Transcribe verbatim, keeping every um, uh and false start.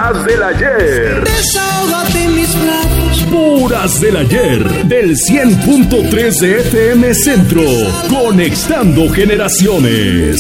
Puras del ayer. Desahógate mis brazos. Puras del ayer, del cien punto tres de F M Centro, conectando generaciones.